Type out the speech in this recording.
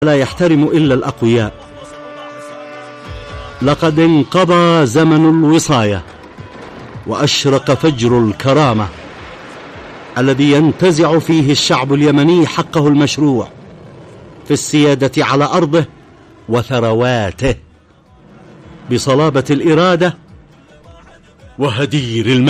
لا يحترم إلا الأقوياء. لقد انقضى زمن الوصاية وأشرق فجر الكرامة الذي ينتزع فيه الشعب اليمني حقه المشروع في السيادة على أرضه وثرواته بصلابة الإرادة وهدير المال.